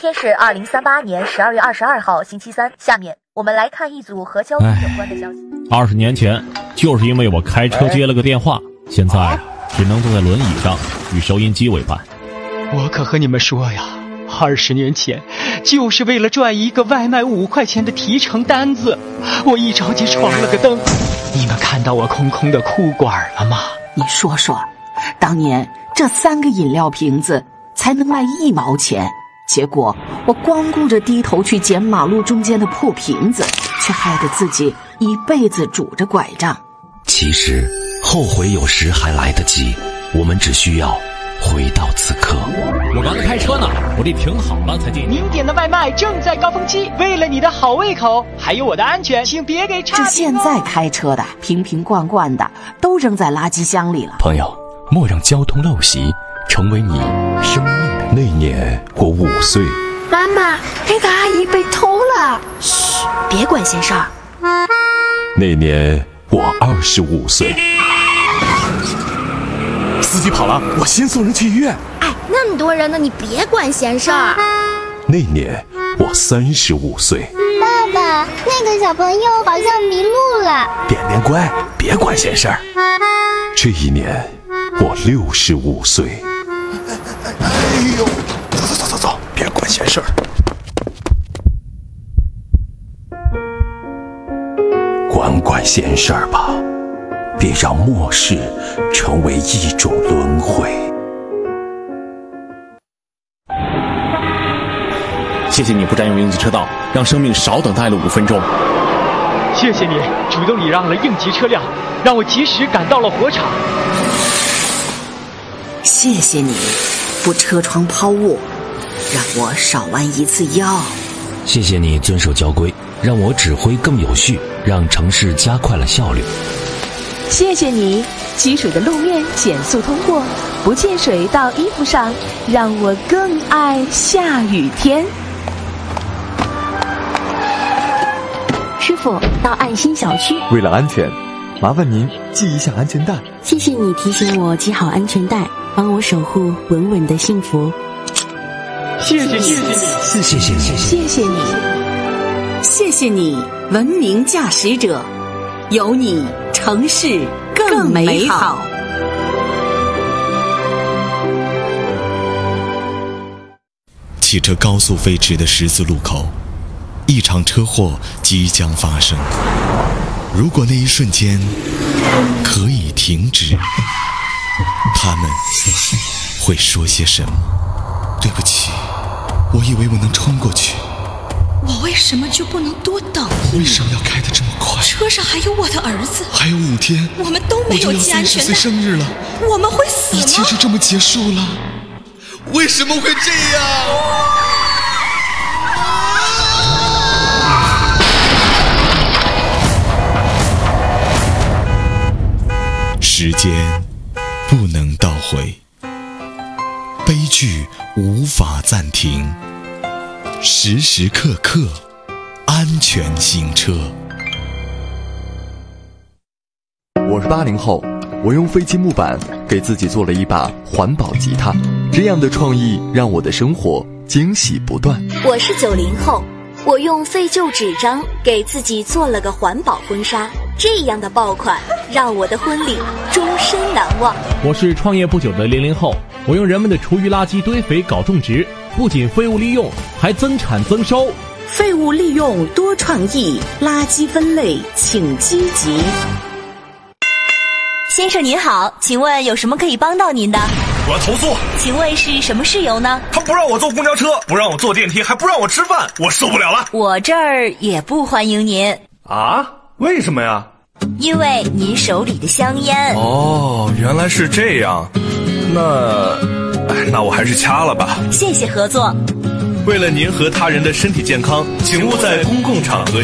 天是2038年12月22号星期三，下面我们来看一组和交通有关的消息。 20年前，就是因为我开车接了个电话，现在只能坐在轮椅上与收音机为伴。 我可和你们说呀，20年前就是为了赚一个外卖5块钱的提成单子，我一着急闯了个灯。你们看到我空空的裤管了吗？ 你说说，当年这3个饮料瓶子才能卖1毛钱，结果我光顾着低头去捡马路中间的破瓶子，却害得自己一辈子拄着拐杖。 其实后悔有时还来得及，我们只需要回到此刻。 我刚开车呢，我得停好了才进。 您点的外卖正在高峰期，为了你的好胃口，还有我的安全，请别给差评哦。 这现在开车的瓶瓶罐罐的都扔在垃圾箱里了。 朋友，莫让交通陋习成为你生命的。那年我5岁。 妈妈，那个阿姨被偷了。嘘，别管闲事儿。 那年我25岁。 司机跑了，我先送人去医院。 哎，那么多人呢，你别管闲事儿。 那年我35岁。 爸爸，那个小朋友好像迷路了。 点点乖，别管闲事儿。 这一年我65岁。 哎呦，走，别管闲事儿。 管闲事儿吧，别让末世成为一种轮回。 谢谢你不占用应急车道，让生命少等待了5分钟。 谢谢你主动礼让了应急车辆，让我及时赶到了火场。 谢谢你不车窗抛物，让我少弯一次腰。 谢谢你遵守交规，让我指挥更有序，让城市加快了效率。 谢谢你积水的路面减速通过，不溅水到衣服上，让我更爱下雨天。 师傅，到爱心小区。 为了安全，麻烦您系一下安全带。 谢谢你提醒我系好安全带，帮我守护稳稳的幸福。 谢谢你， 谢谢你，文明驾驶者，有你城市更美好。 汽车高速飞驰的十字路口，一场车祸即将发生。如果那一瞬间可以停止，他们会说些什么？对不起，我以为我能冲过去。 我为什么就不能多等一为什么要开得这么快？ 车上还有我的儿子， 还有5天， 我们都没有系安全带。 我就要30岁生日了， 我们会死吗？ 一切就这么结束了？为什么会这样？时间不能倒回，悲剧无法暂停，时时刻刻安全行车。 我是80后，我用废弃木板给自己做了一把环保吉他，这样的创意让我的生活惊喜不断。 我是90后，我用废旧纸张给自己做了个环保婚纱，这样的爆款让我的婚礼终身难忘。 我是创业不久的00后，我用人们的厨余垃圾堆肥搞种植，不仅废物利用，还增产增收。 废物利用多创意，垃圾分类请积极。 先生您好，请问有什么可以帮到您的？ 我要投诉。 请问是什么事由呢？ 他不让我坐公交车，不让我坐电梯，还不让我吃饭，我受不了了。 我这儿也不欢迎您。 啊？为什么呀？ 因为您手里的香烟。 哦，原来是这样。那我还是掐了吧。 谢谢合作。 为了您和他人的身体健康，请勿在公共场合